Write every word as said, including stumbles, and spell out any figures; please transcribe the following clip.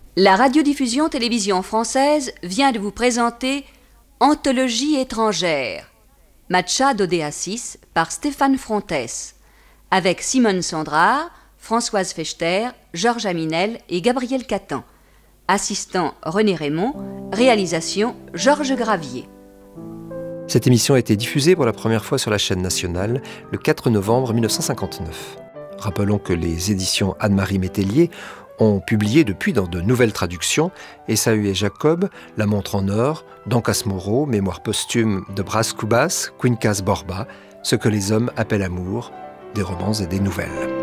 La radiodiffusion télévision française vient de vous présenter Anthologie étrangère, Machado de Assis par Stéphane Frontés, avec Simone Sandrard, Françoise Fechter, Georges Aminel et Gabriel Catan. Assistant René Raymond, réalisation Georges Gravier. Cette émission a été diffusée pour la première fois sur la chaîne nationale le quatre novembre mille neuf cent cinquante-neuf. Rappelons que les éditions Anne-Marie Métellier ont publié depuis dans de nouvelles traductions Esaü et Jacob, La montre en or, Dancas Moreau, Mémoire posthume de Bras Cubas, Quincas Borba, Ce que les hommes appellent amour, des romans et des nouvelles.